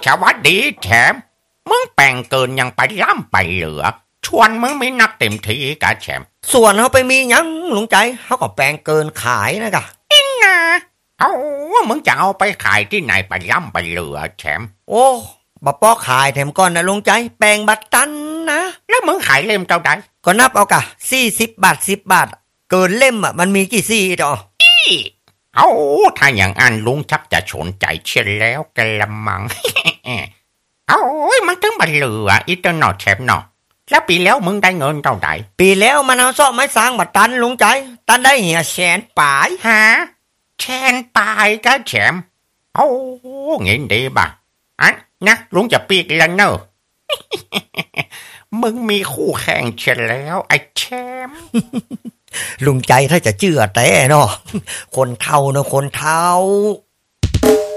สวัสดีแถมมึงแปลงเกินยังไปล่ำไปเหลือชวนมึงไม่นักเต็มทีกะแถมส่วนเขาไปมียังลุงใจเขาก็แปลงเกินขายนะกะนะเอามึงจะเอาไปขายที่ไหนไปล่ำไปเหลือแถมโอ้บะปอขายแถมก่อนนะลุงใจแปลงบัตรตันนะแล้วมึงขายเล่มเท่าใดก็นับเอากะ40 บาท10 บาทเกินเล่มอ่ะมันมีกี่ซี่ต่อเอาถ้าอย่างอันลุงชักจะสนใจเชียแล้วกะละมัง เอามันถึงบันเหลืออีเตอร์นอแถมนอแล้วปีแล้วมึงได้เงินเท่าใดปีแล้วมันเอาซ่อมไม้สร้างบัตรตันลุงใจตันได้เหี่ยแสนปลายฮะแสนปลายกะแถมเอาเงินดีบ่ะอันนะลุงจะปีกแล้วเนอะ มึงมีคู่แข่งเชียแล้วไอ้แชมป์ลุงใจถ้าจะเชื่อแต่เนาะคนเท่าเนาะคนเท่า